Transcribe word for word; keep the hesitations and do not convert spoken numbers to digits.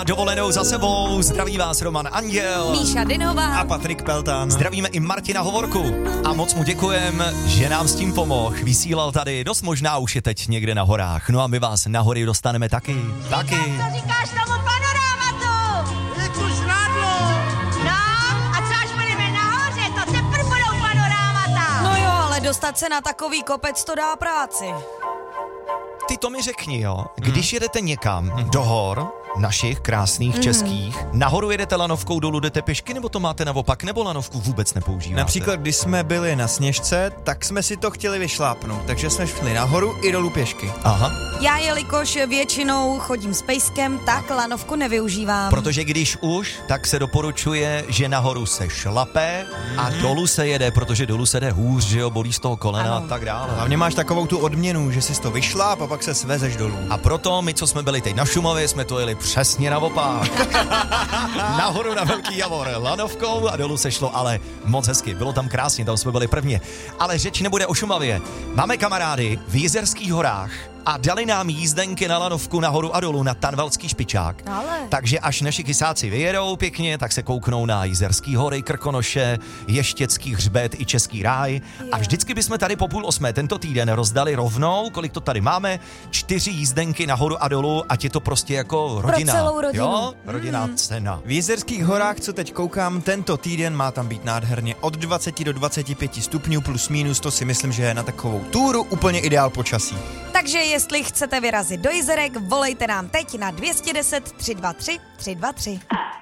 Dovolenou za sebou, zdraví vás Roman Anděl, Míša Dynová a Patrik Peltán. Zdravíme i Martina Hovorku a moc mu děkujem, že nám s tím pomohl. Vysílal tady, dost možná už je teď někde na horách. No a my vás na hory dostaneme taky, taky. Co říkáš tomu panorámatu? Je tu žrádlo! No, a co až budeme nahoře, to teprve budou panorámata. No jo, ale dostat se na takový kopec to dá práci. Ty to mi řekni, jo, když jedete někam do hor, našich krásných mm. českých, nahoru jedete lanovkou, dolů jdete pěšky, nebo to máte naopak, nebo lanovku vůbec nepoužíváte? Například, když jsme byli na Sněžce, tak jsme si to chtěli vyšlápnout, takže jsme šli nahoru i dolů pěšky. Aha. Já, jelikož většinou chodím s pejskem, tak lanovku nevyužívám. Protože když už, tak se doporučuje, že nahoru se šlape a Mhm. dolů se jede, protože dolů se jde hůř, že jo, bolí z toho kolena Ano. a tak dále. Hlavně máš takovou tu odměnu, že si to vyšláp a pak se svezeš dolů. A proto my, co jsme byli teď na Šumavě, jsme to jeli přesně naopak. Nahoru na Velký Javor lanovkou a dolů se šlo, ale moc hezky, bylo tam krásně, tam jsme byli prvně. Ale řeč nebude o Šumavě. Máme kamarády v Jizerských horách a dali nám jízdenky na lanovku nahoru a dolů na Tanvalský špičák. Ale. Takže až naši kysáci vyjedou pěkně, tak se kouknou na Jizerský hory, Krkonoše, Ještěcký hřbet i Český ráj. A vždycky bychom tady po půl osmé tento týden rozdali rovnou, kolik to tady máme, čtyři jízdenky nahoru a dolů, ať je to prostě jako rodina. Pro celou rodinu. Jo? Rodinná mm. cena. V Jizerských horách, co teď koukám, tento týden má tam být nádherně od dvacet do dvaceti pěti stupňů plus minus, to si myslím, že je na takovou túru úplně ideál počasí. Takže jestli chcete vyrazit do Jizerek, volejte nám teď na dvě stě deset tři dva tři tři dva tři.